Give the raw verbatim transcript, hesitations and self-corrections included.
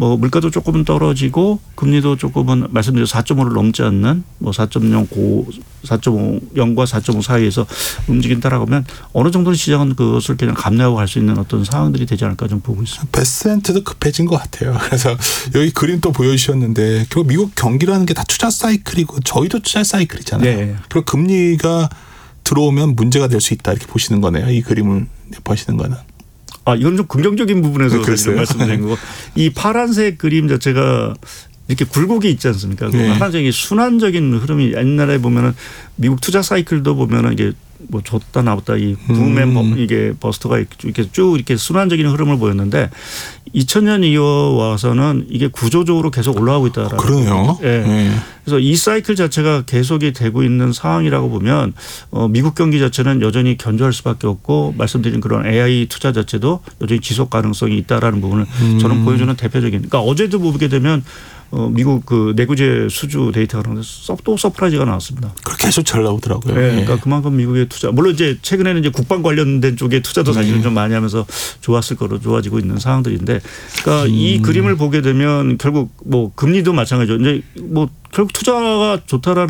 뭐 물가도 조금은 떨어지고 금리도 조금은 말씀드린 사 점 오를 넘지 않는 뭐 사 점 영 고 사 점 영과 사 점 오 사이에서 움직인다라고 하면 어느 정도는 시장은 그것을 그냥 감내하고 갈 수 있는 어떤 상황들이 되지 않을까 좀 보고 있습니다. 베스트도 급해진 것 같아요. 그래서 여기 그림 또 보여주셨는데 결국 미국 경기라는 게 다 투자 사이클이고 저희도 투자 사이클이잖아요. 네. 그리고 금리가 들어오면 문제가 될 수 있다 이렇게 보시는 거네요. 이 그림을 보시는 거는. 아, 이건 좀 긍정적인 부분에서 네, 말씀드린 거고 이 파란색 그림 자체가 이렇게 굴곡이 있지 않습니까? 네. 항상 순환적인 흐름이 옛날에 보면은 미국 투자 사이클도 보면은 이게 뭐 줬다 나왔다 이 붐앤 음. 이게 버스트가 이렇게 쭉 이렇게 순환적인 흐름을 보였는데 이천 년 이어와서는 이게 구조적으로 계속 올라가고 있다라는. 그러네요. 예. 네. 그래서 이 사이클 자체가 계속이 되고 있는 상황이라고 보면 어 미국 경기 자체는 여전히 견조할 수밖에 없고 말씀드린 그런 에이아이 투자 자체도 여전히 지속 가능성이 있다라는 부분을 음. 저는 보여주는 대표적인. 그러니까 어제도 보게 되면 어, 미국 그 내구재 수주 데이터가 나오는데 또 서프라이즈가 나왔습니다. 그렇게 계속 잘 나오더라고요. 네, 그러니까 그만큼 미국의 투자 물론 이제 최근에는 이제 국방 관련된 쪽에 투자도 사실은 네. 좀 많이 하면서 좋았을 거로 좋아지고 있는 상황들인데, 그러니까 음. 이 그림을 보게 되면 결국 뭐 금리도 마찬가지죠. 이제 뭐 결국 투자가 좋다라는